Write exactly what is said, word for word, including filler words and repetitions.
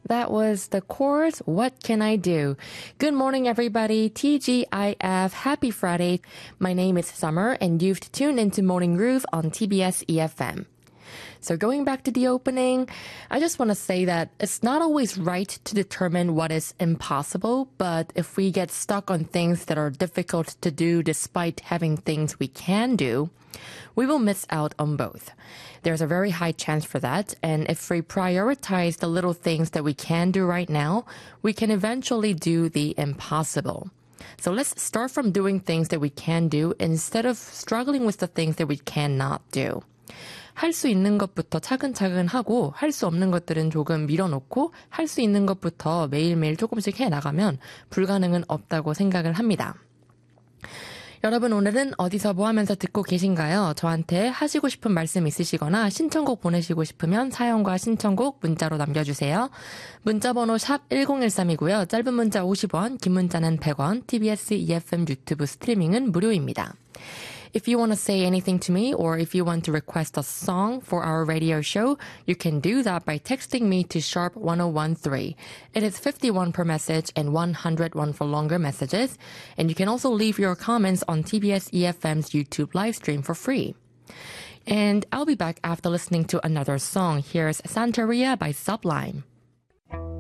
That was The Chorus, What Can I Do? Good morning, everybody. T G I F. Happy Friday. My name is Summer, and you've tuned into Morning Groove on T B S E F M. So going back to the opening, I just want to say that it's not always right to determine what is impossible, but if we get stuck on things that are difficult to do despite having things we can do, we will miss out on both. There's a very high chance for that, and if we prioritize the little things that we can do right now, we can eventually do the impossible. So let's start from doing things that we can do instead of struggling with the things that we cannot do. 할 수 있는 것부터 차근차근 하고 할 수 없는 것들은 조금 밀어놓고 할 수 있는 것부터 매일매일 조금씩 해나가면 불가능은 없다고 생각을 합니다. 여러분 오늘은 어디서 뭐 하면서 듣고 계신가요? 저한테 하시고 싶은 말씀 있으시거나 신청곡 보내시고 싶으면 사연과 신청곡 문자로 남겨주세요. 문자번호 샵 일공일삼이고요. 짧은 문자 오십 원, 긴 문자는 백 원, 티비에스 이에프엠 유튜브 스트리밍은 무료입니다. If you want to say anything to me or if you want to request a song for our radio show, you can do that by texting me to sharp one oh one three. It is fifty-one per message and one hundred one for longer messages. And you can also leave your comments on T B S E F M's YouTube live stream for free. And I'll be back after listening to another song. Here's Santeria by Sublime.